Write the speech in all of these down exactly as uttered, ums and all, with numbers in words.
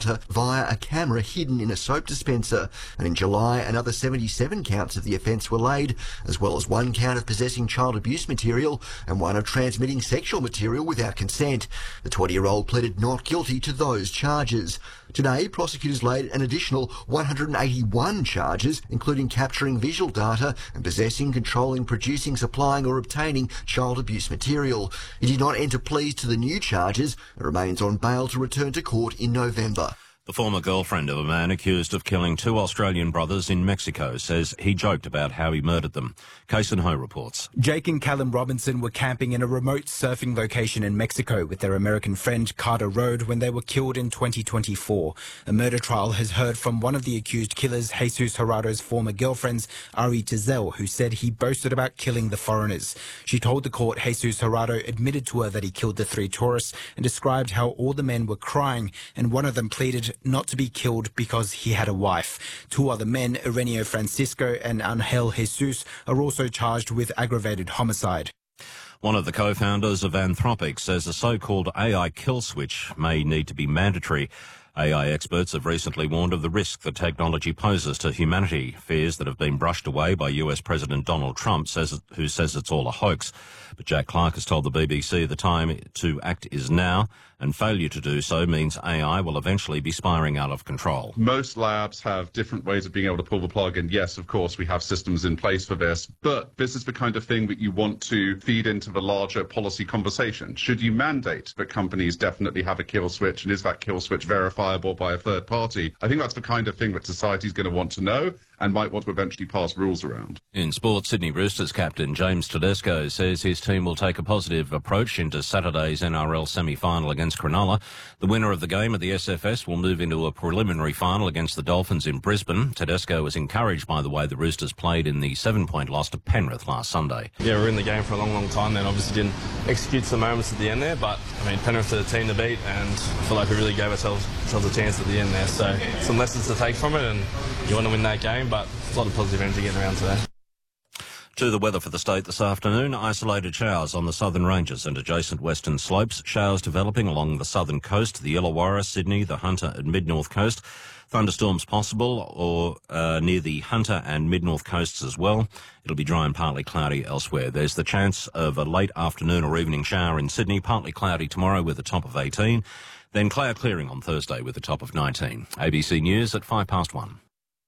data via a camera hidden in a soap dispenser. And in July, another seventy-seven counts of the offence were laid, as well as one count of possessing child abuse material and one of transmitting sexual material without consent. The twenty-year-old pleaded not guilty to those charges. Today, prosecutors laid an additional one hundred eighty-one charges, including capturing visual data and possessing, controlling, producing, supplying or obtaining child abuse material. He did not enter pleas to the new charges and remains on bail to return to court in November. The former girlfriend of a man accused of killing two Australian brothers in Mexico says he joked about how he murdered them. Kason Ho reports. Jake and Callum Robinson were camping in a remote surfing location in Mexico with their American friend Carter Road when they were killed in twenty twenty-four. A murder trial has heard from one of the accused killers, Jesus Gerardo's former girlfriends, Ari Tezel, who said he boasted about killing the foreigners. She told the court Jesus Gerardo admitted to her that he killed the three tourists and described how all the men were crying, and one of them pleaded not to be killed because he had a wife. Two other men, Ireneo Francisco and Angel Jesus, are also charged with aggravated homicide. One of the co-founders of Anthropic says a so-called A I kill switch may need to be mandatory. A I experts have recently warned of the risk the technology poses to humanity, fears that have been brushed away by U S President Donald Trump, says, who says it's all a hoax. But Jack Clark has told the B B C the time to act is now, and failure to do so means A I will eventually be spiraling out of control. Most labs have different ways of being able to pull the plug, and yes, of course, we have systems in place for this, but this is the kind of thing that you want to feed into the larger policy conversation. Should you mandate that companies definitely have a kill switch, and is that kill switch verifiable by a third party? I think that's the kind of thing that society's going to want to know and might want to eventually pass rules around. In sport, Sydney Roosters captain James Tedesco says his team will take a positive approach into Saturday's N R L semi-final against Cronulla. The winner of the game at the S F S will move into a preliminary final against the Dolphins in Brisbane. Tedesco was encouraged by the way the Roosters played in the seven-point loss to Penrith last Sunday. Yeah, we were in the game for a long, long time then. Obviously didn't execute some moments at the end there, but, I mean, Penrith are the team to beat, and I feel like we really gave ourselves, ourselves a chance at the end there. So some lessons to take from it, and you want to win that game, but a lot of positive energy getting around today. To the weather for the state this afternoon, isolated showers on the southern ranges and adjacent western slopes, showers developing along the southern coast, the Illawarra, Sydney, the Hunter and mid-north coast. Thunderstorms possible or uh, near the Hunter and mid-north coasts as well. It'll be dry and partly cloudy elsewhere. There's the chance of a late afternoon or evening shower in Sydney, partly cloudy tomorrow with a top of eighteen, then cloud clearing on Thursday with a top of nineteen. A B C News at five past one.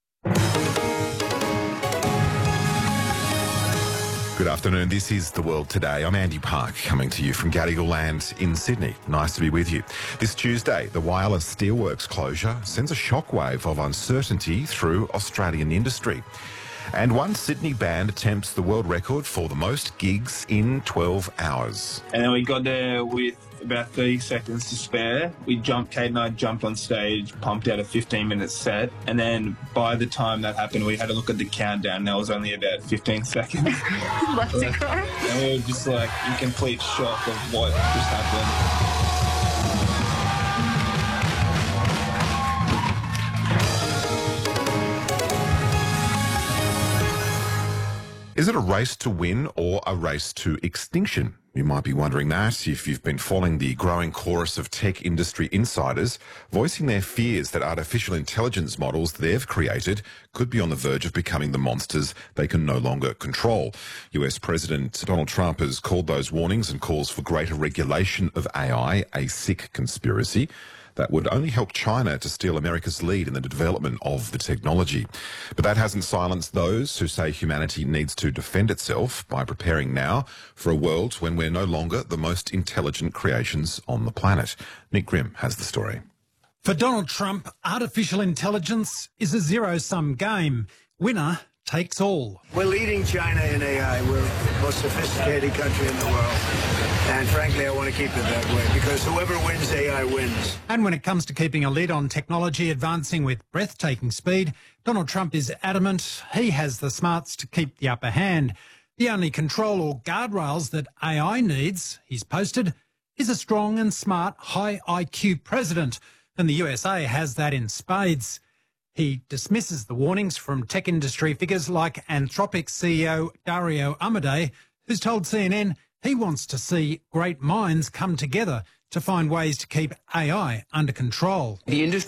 Good afternoon. This is The World Today. I'm Andy Park, coming to you from Gadigal Land in Sydney. Nice to be with you. This Tuesday, the Wireless Steelworks closure sends a shockwave of uncertainty through Australian industry. And one Sydney band attempts the world record for the most gigs in twelve hours. And then we got there with about thirty seconds to spare. We jumped, Kate and I jumped on stage, pumped out a fifteen minute set. And then by the time that happened, we had to look at the countdown. And that was only about fifteen seconds. Left to cry. And we were just like in complete shock of what just happened. Is it a race to win or a race to extinction? You might be wondering that if you've been following the growing chorus of tech industry insiders voicing their fears that artificial intelligence models they've created could be on the verge of becoming the monsters they can no longer control. U S President Donald Trump has called those warnings and calls for greater regulation of A I a sick conspiracy that would only help China to steal America's lead in the development of the technology. But that hasn't silenced those who say humanity needs to defend itself by preparing now for a world when we're no longer the most intelligent creations on the planet. Nick Grimm has the story. For Donald Trump, artificial intelligence is a zero-sum game. Winner takes all. We're leading China in A I. We're the most sophisticated country in the world. And frankly, I want to keep it that way because whoever wins A I wins. And when it comes to keeping a lid on technology advancing with breathtaking speed, Donald Trump is adamant he has the smarts to keep the upper hand. The only control or guardrails that A I needs, he's posted, is a strong and smart, high I Q president. And the U S A has that in spades. He dismisses the warnings from tech industry figures like Anthropic C E O Dario Amodei, who's told C N N he wants to see great minds come together to find ways to keep A I under control. The industry